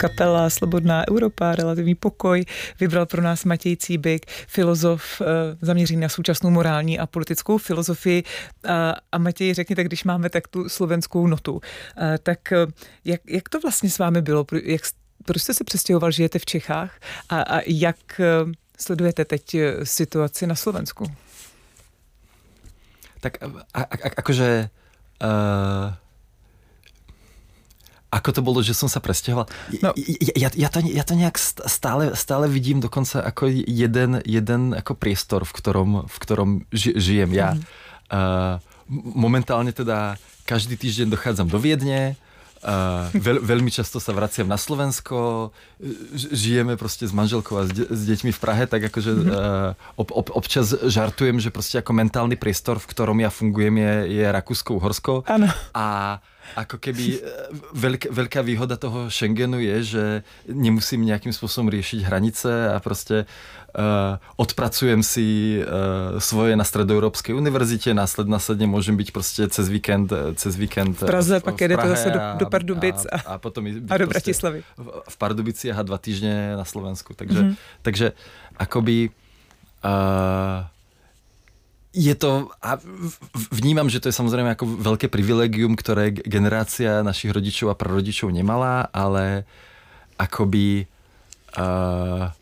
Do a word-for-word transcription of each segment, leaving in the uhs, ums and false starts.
kapela Slobodná Evropa, Relativní pokoj, vybral pro nás Matěj Cíbik, filozof zaměřený na současnou morální a politickou filozofii. A, a Matěj, řekněte, když máme tak tu slovenskou notu, tak jak, jak to vlastně s vámi bylo? Jak, proč jste se přestěhoval, žijete v Čechách a, a jak sledujete teď situaci na Slovensku? Tak a, a, akože uh, ako to bolo, že som sa presťahoval? No. Ja, ja, ja, to, ja to nejak stále, stále vidím dokonca ako jeden, jeden ako priestor, v ktorom, v ktorom ži, žijem. Ja mm. uh, momentálne teda každý týždeň dochádzam do Viedne, Uh, veľ, veľmi často sa vraciam na Slovensko, žijeme proste s manželkou a s, de, s deťmi v Prahe, tak akože uh, ob, ob, občas žartujem, že proste ako mentálny priestor, v ktorom ja fungujem, je, je Rakúsko-Uhorsko. Áno. A ako keby veľk, veľká výhoda toho Schengenu je, že nemusím nejakým spôsobom riešiť hranice a proste uh, odpracujem si uh, svoje na Stredoeurópskej univerzite, následne následne môžem byť proste cez víkend cez víkend v Praze, v, pak v jedete Prahe zase do, do Pardubic a, a, a, potom a do Bratislavy. V, v Pardubiciach a dva týždne na Slovensku. Takže, mm-hmm. takže akoby uh, je to, a vnímam, že to je samozrejme ako veľké privilegium, ktoré generácia našich rodičov a prarodičov nemala, ale akoby uh,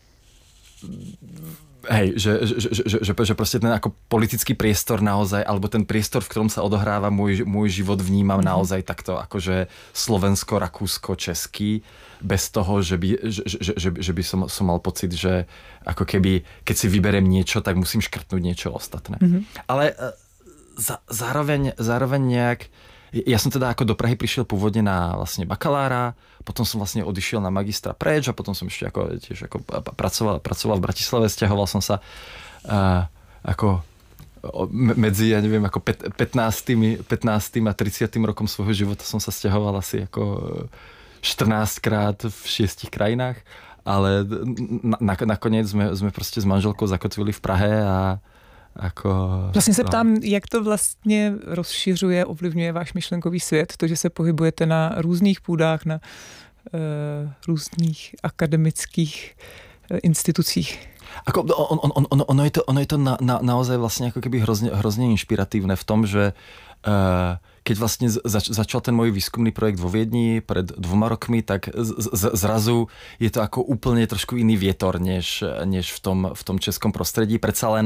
hej, že, že, že, že, že, že proste ten ako politický priestor naozaj, alebo ten priestor, v ktorom sa odohráva môj, môj život, vnímam mm-hmm. naozaj takto akože Slovensko, Rakúsko, Český, bez toho, že by, že, že, že, že by som, som mal pocit, že ako keby, keď si vyberiem niečo, tak musím škrtnúť niečo ostatné. Mm-hmm. Ale za, zároveň, zároveň nejak, ja som teda ako do Prahy prišiel pôvodne na vlastne bakalára, potom som vlastne odišiel na magistra preč a potom som ešte ako, tiež ako pracoval, pracoval v Bratislave, sťahoval som sa uh, ako medzi, ja neviem, ako pätnástym a tridsiatym rokom svojho života som sa sťahoval asi ako štrnásťkrát v šiestich krajinách, ale na, na, nakoniec sme, sme proste s manželkou zakotvili v Prahe a ako... Vlastně se ptám, no. jak to vlastně rozšiřuje, ovlivňuje váš myšlenkový svět, to, že se pohybujete na různých půdách, na uh, různých akademických uh, institucích. Ako, on, on, on, ono je to, ono je to na, na, naozaj vlastne ako keby hrozne, hrozne inšpiratívne v tom, že uh, keď vlastne zač, začal ten môj výskumný projekt vo Viedni pred dvoma rokmi, tak z, z, zrazu je to ako úplne trošku iný vietor, než, než v, tom, v tom českom prostredí. Predsa len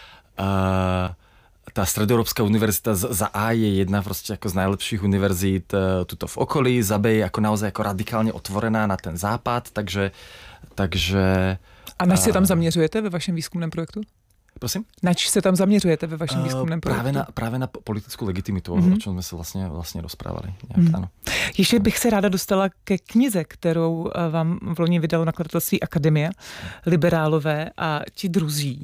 uh, tá Stredoeurópska univerzita za A je jedna proste ako z najlepších univerzít uh, tuto v okolí, za B je ako naozaj ako radikálne otvorená na ten západ, takže, takže a nač se tam zaměřujete ve vašem výzkumném projektu? Prosím? Nač se tam zaměřujete ve vašem výzkumném uh, právě projektu? Na, právě na politickou legitimitu, mm-hmm. o čem jsme se vlastně, vlastně rozprávali. Nějak, mm. ano. Ještě bych se ráda dostala ke knize, kterou vám v loni vydalo nakladatelství Akademie, Liberálové a ti druzí.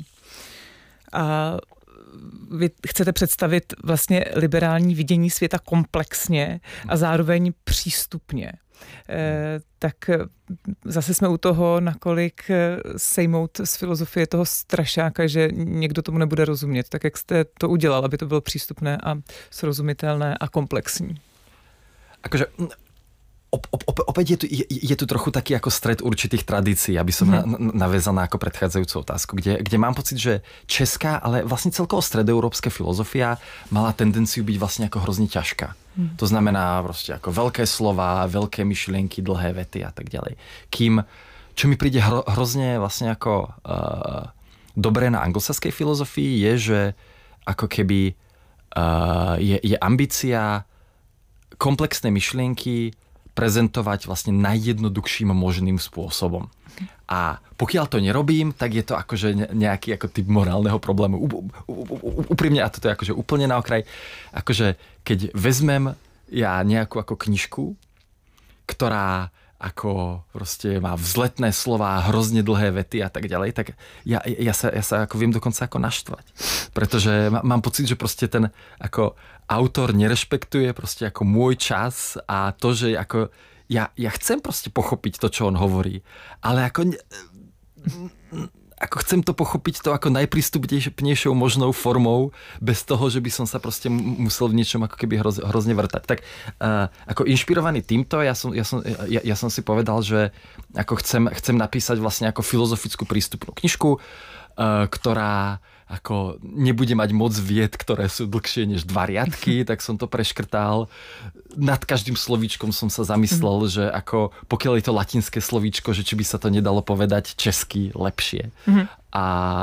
A vy chcete představit vlastně liberální vidění světa komplexně a zároveň přístupně. Eh, tak zase jsme u toho, nakolik sejmout z filozofie toho strašáka, že někdo tomu nebude rozumět. Tak jak jste to udělal, aby to bylo přístupné a srozumitelné a komplexní? Akože op, op, op, opäť je tu, je, je tu trochu taký ako stred určitých tradícií, aby som hmm. na, navezal na ako predchádzajúcu otázku, kde, kde mám pocit, že česká, ale vlastne celkovo stredoeurópska filozofia mala tendenciu byť vlastne ako hrozne ťažká. Hmm. To znamená proste ako veľké slova, veľké myšlienky, dlhé vety a tak ďalej. Kým, čo mi príde hro, hrozne vlastne ako uh, dobré na anglosaskej filozofii je, že ako keby uh, je, je ambícia komplexné myšlienky prezentovať vlastne najjednoduchším možným spôsobom. A pokiaľ to nerobím, tak je to akože nejaký ako typ morálneho problému. Úprimne, a toto je akože úplne na okraj, akože keď vezmem ja nejakú ako knižku, ktorá ako proste má vzletné slová, hrozne dlhé vety a tak ďalej, tak ja, ja, sa, ja sa ako viem dokonca ako naštvať. Pretože mám pocit, že proste ten ako autor nerešpektuje proste ako môj čas a to, že ako ja, ja chcem proste pochopiť to, čo on hovorí, ale ako ako chcem to pochopiť to ako najprístupnejšou možnou formou, bez toho, že by som sa proste musel v niečom ako keby hroz, hrozne vrtať. Tak uh, ako inšpirovaný týmto, ja som, ja, som, ja, ja som si povedal, že ako chcem, chcem napísať vlastne ako filozofickú prístupnú knižku, uh, ktorá ako nebude mať moc vied, ktoré sú dlhšie než dva riadky, tak som to preškrtal. Nad každým slovíčkom som sa zamyslel, mm. že ako pokiaľ je to latinské slovíčko, že či by sa to nedalo povedať česky lepšie. Mm. A, a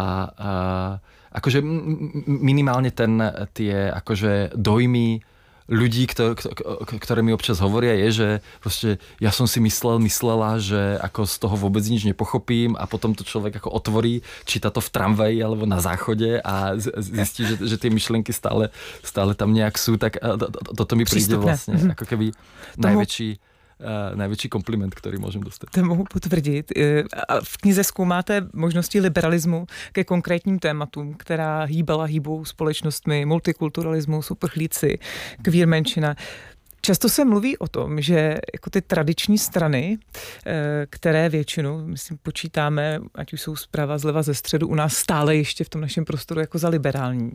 akože minimálne ten, tie akože dojmy ľudí, ktor, ktoré mi občas hovoria, je, že proste ja som si myslel, myslela, že ako z toho vôbec nič nepochopím a potom to človek ako otvorí, číta to v tramvaji alebo na záchode a zistí, že, že tie myšlienky stále, stále tam nejak sú, tak to, to, toto mi príde vlastne mm-hmm. ako keby Tomu... najväčší Uh, najvětší kompliment, který můžem dostat. To mohu potvrdit. V knize zkoumáte možnosti liberalismu ke konkrétním tématům, která hýbala hýbou společnostmi, multikulturalismus, uprchlíci, queer menšina. Často se mluví o tom, že jako ty tradiční strany, které většinu, myslím, počítáme, ať už jsou zprava, zleva, ze středu, u nás stále ještě v tom našem prostoru jako za liberální,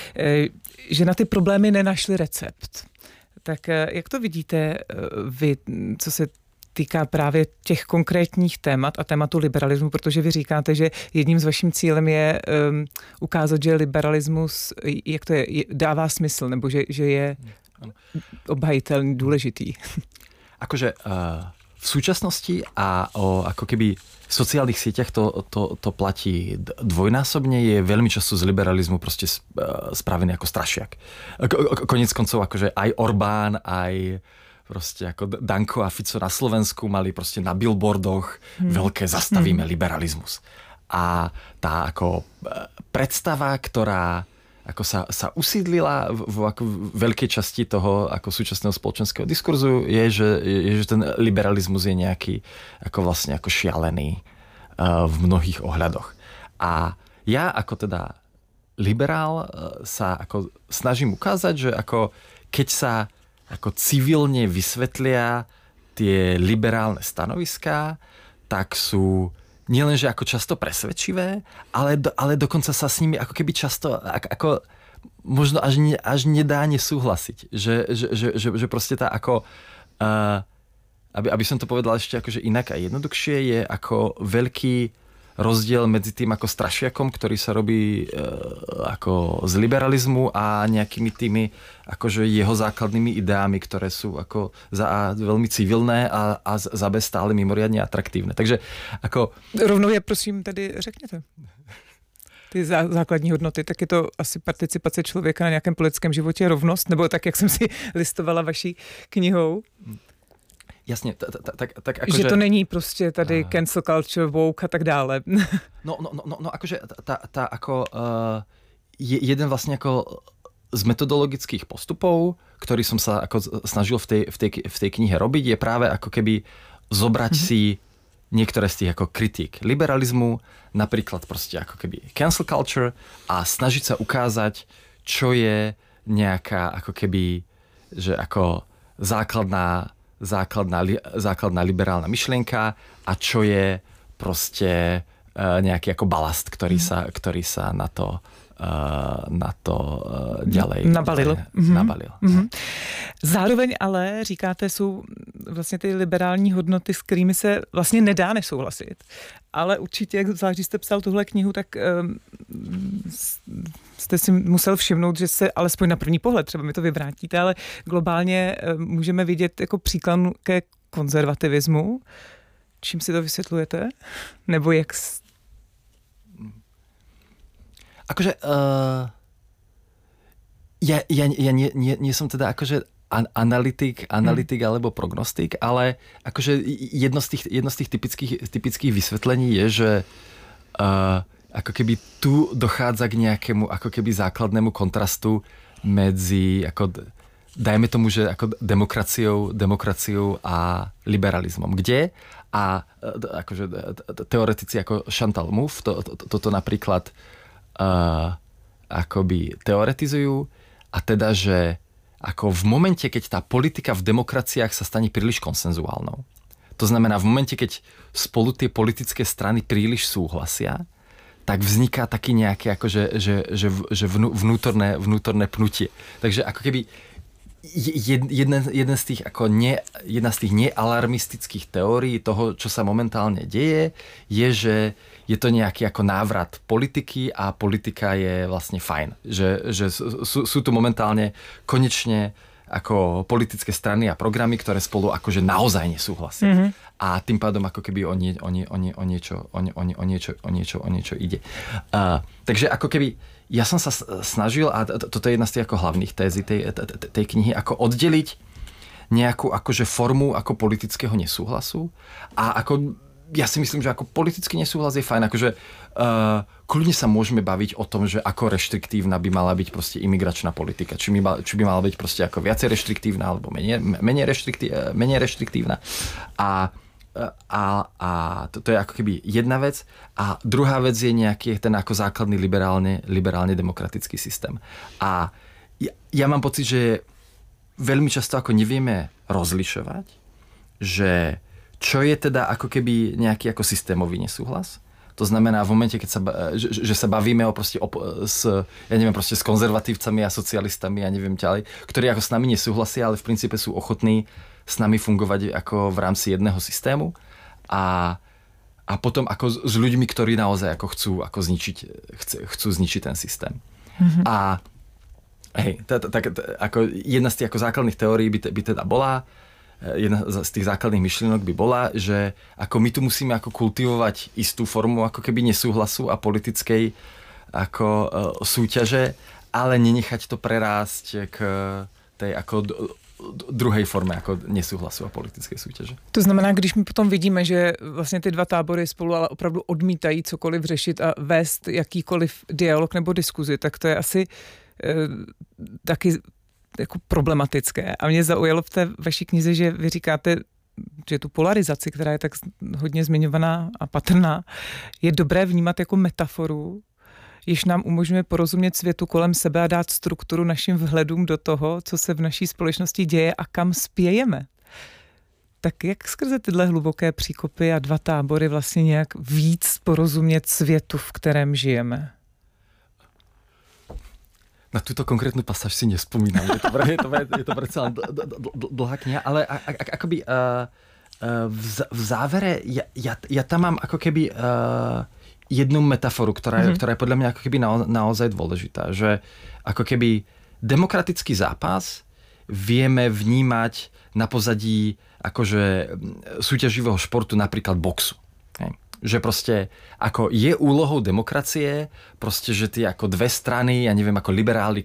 že na ty problémy nenašli recept. Tak jak to vidíte vy, co se týká právě těch konkrétních témat a tématu liberalismu, protože vy říkáte, že jedním z vaším cílem je um, ukázat, že liberalismus, jak to je, dává smysl, nebo že, že je obhajitelný, důležitý. Akože uh, v súčasnosti a o ako keby sociálnych sieťach to, to, to platí dvojnásobne, je veľmi často z liberalizmu proste spravený ako strašiak. Konec koncov akože aj Orbán, aj proste ako Danko a Fico na Slovensku mali proste na billboardoch hmm. veľké zastavíme hmm. liberalizmus. A tá ako predstava, ktorá ako sa, sa usídlila v, v ako veľkej časti toho ako súčasného spoločenského diskurzu, je že, je, že ten liberalizmus je nejaký ako vlastne ako šialený uh, v mnohých ohľadoch. A ja ako teda liberál uh, sa ako snažím ukázať, že ako keď sa ako civilne vysvetlia tie liberálne stanoviská, tak sú nielenže ako často presvedčivé, ale, do, ale dokonca sa s nimi ako keby často ako, ako možno až, ne, až nedá nesúhlasiť. Že, že, že, že, že proste tá ako uh, aby, aby som to povedal ešte akože inak a jednoduchšie, je ako veľký rozdiel medzi tým ako strašiakom, ktorý sa robí e, ako z liberalizmu a nejakými tými akože jeho základnými ideami, ktoré sú ako za A veľmi civilné a, a za B stále mimoriadne atraktívne. Takže ako... Rovnou je, prosím, tady řekněte. Ty zá, základní hodnoty, tak je to asi participace člověka na nějakém politickém životě, rovnost, nebo tak, jak jsem si listovala vaší knihou. Jasně, tak tak jako že to není prostě tady cancel culture, woke a tak dále. No, no, no, no akože tá, tá ako uh, je jeden vlastne ako z metodologických postupov, ktorý som sa ako snažil v tej, v tej, v tej knihe robiť, je práve ako keby zobrať mm-hmm. si niektoré z tých ako kritík liberalizmu, napríklad proste ako keby cancel culture a snažiť sa ukázať, čo je nejaká ako keby, že ako základná Základná, základná liberálna myšlienka a čo je proste uh, nejaký ako balast, ktorý sa, ktorý sa na to, uh, na to uh, ďalej nabalil. Mm-hmm. nabalil. Mm-hmm. Zároveň ale říkáte, jsou vlastně ty liberální hodnoty, s kterými se vlastně nedá nesouhlasit. Ale určitě, zvlášť když jste psal tuhle knihu, tak um, jste si musel všimnout, že se alespoň na první pohled, třeba mi to vyvrátíte, ale globálně um, můžeme vidět jako příklad ke konzervativismu. Čím si to vysvětlujete? Nebo jak... Akože... Uh, ja, ja, ja nie, nie, nie som teda akože analytik, analytik hmm. alebo prognostik, ale akože jedno z tých, jedno z tých typických, typických vysvetlení je, že uh, ako keby tu dochádza k nejakému ako keby základnému kontrastu medzi ako, dajme tomu, že ako demokraciou, demokraciou a liberalizmom. Kde? A akože teoretici ako Chantal Mouffe to, to, to, toto napríklad uh, akoby teoretizujú a teda, že ako v momente, keď tá politika v demokraciách sa stane príliš konsenzuálnou. To znamená, v momente, keď spolu tie politické strany príliš súhlasia, tak vzniká taký nejaké akože, že, že, že vnútorné, vnútorné pnutie. Takže ako keby jeden, jeden z tých, ako ne, jedna z tých nealarmistických teórií toho, čo sa momentálne deje, je, že je to nejaký ako návrat politiky a politika je vlastne fajn. Že, že sú, sú tu momentálne konečne ako politické strany a programy, ktoré spolu akože naozaj nesúhlasia. Mm-hmm. A tým pádom ako keby o, nie, o, nie, o, nie, o, niečo, o, nie, o, nie, o, niečo, o, niečo, o niečo ide. Uh, takže ako keby ja som sa snažil, a to, toto je jedna z tých ako hlavných tézy tej, tej knihy, ako oddeliť nejakú akože formu ako politického nesúhlasu a ako ja si myslím, že ako politický nesúhlas je fajn, akože uh, kľudne sa môžeme baviť o tom, že ako reštriktívna by mala byť proste imigračná politika. Či by, či by mala byť proste ako viacej reštriktívna alebo menej, menej, reštriktív, menej reštriktívna. A, a, a to, to je ako keby jedna vec. A druhá vec je nejaký ten ako základný liberálne, liberálne demokratický systém. A ja, ja mám pocit, že veľmi často ako nevieme rozlišovať, že čo je teda ako keby nejaký ako systémový nesúhlas. To znamená v momente, keď sa, že, že sa bavíme o proste op- s, ja neviem, proste s konzervatívcami a socialistami a neviem ďalej, ktorí ako s nami nesúhlasia, ale v princípe sú ochotní s nami fungovať ako v rámci jedného systému a, a potom ako s ľuďmi, ktorí naozaj ako chcú ako zničiť, chce, chcú zničiť ten systém. Mm-hmm. A hej, tak ako jedna z tých ako základných teórií by, by teda bola, jedna z tých základných myšlienok by bola, že ako my tu musíme ako kultivovať istú formu ako keby nesúhlasu a politickej ako súťaže, ale nenechať to prerásť k tej ako druhej forme ako nesúhlasu a politické súťaže. To znamená, když my potom vidíme, že vlastně ty dva tábory spolu ale opravdu odmítají cokoliv řešit a vést jakýkoliv dialog nebo diskuzi, tak to je asi e, taky jako problematické. A mě zaujalo v té vaší knize, že vy říkáte, že tu polarizaci, která je tak hodně zmiňovaná a patrná, je dobré vnímat jako metaforu, jež nám umožňuje porozumět světu kolem sebe a dát strukturu našim vhledům do toho, co se v naší společnosti děje a kam spějeme. Tak jak skrze tyhle hluboké příkopy a dva tábory vlastně nějak víc porozumět světu, v kterém žijeme? Na túto konkrétnu pasáž si nespomínam. Je to, je to, je to predsa dlhá kniha, ale akoby uh, uh, v, v závere ja, ja, ja tam mám ako keby uh, jednu metaforu, ktorá je, mm-hmm. ktorá je podľa mňa ako keby na, naozaj dôležitá. Že ako keby demokratický zápas vieme vnímať na pozadí akože súťaživého športu, napríklad boxu. Hej. Že proste ako je úlohou demokracie proste, že tie ako dve strany, ja neviem, ako liberáli,